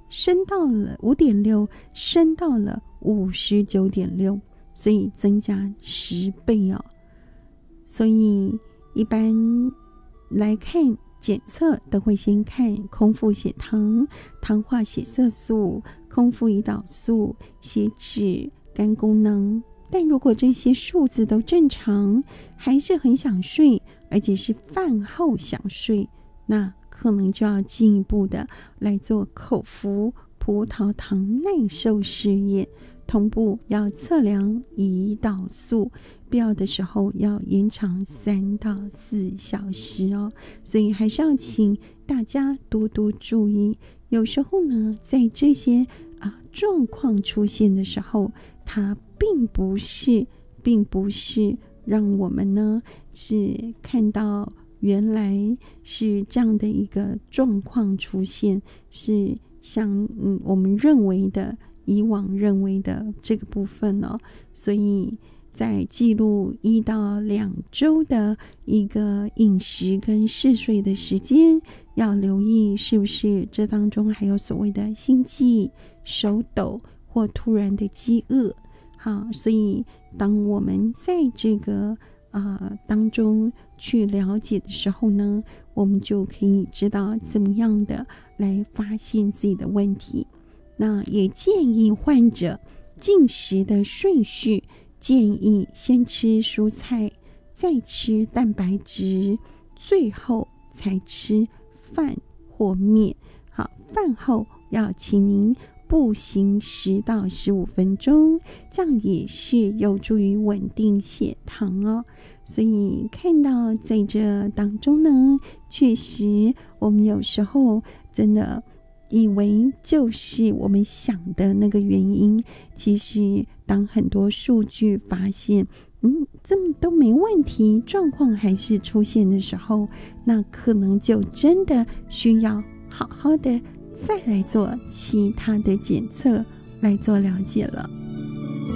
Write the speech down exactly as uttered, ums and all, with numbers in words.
升到了 五点六， 升到了 五十九点六， 所以增加十倍哦。所以一般来看检测都会先看空腹血糖、糖化血色素、空腹胰岛素、血脂、肝功能。但如果这些数字都正常，还是很想睡，而且是饭后想睡，那可能就要进一步的来做口服葡萄糖耐受试验，同步要测量胰岛素，必要的时候要延长三到四小时哦。所以还是要请大家多多注意。有时候呢，在这些啊状况出现的时候，它并不是，并不是让我们呢是看到原来是这样的一个状况出现，是像嗯我们认为的以往认为的这个部分哦。所以在记录一到两周的一个饮食跟嗜睡的时间，要留意是不是这当中还有所谓的心悸、手抖或突然的饥饿。好，所以当我们在这个呃当中去了解的时候呢，我们就可以知道怎么样的来发现自己的问题。那也建议患者进食的顺序，建议先吃蔬菜，再吃蛋白质，最后才吃饭或面。好，饭后要请您步行十到十五分钟，这样也是有助于稳定血糖哦。所以看到在这当中呢，确实我们有时候真的以为就是我们想的那个原因，其实当很多数据发现嗯，这么都没问题，状况还是出现的时候，那可能就真的需要好好的再来做其他的检测来做了解了。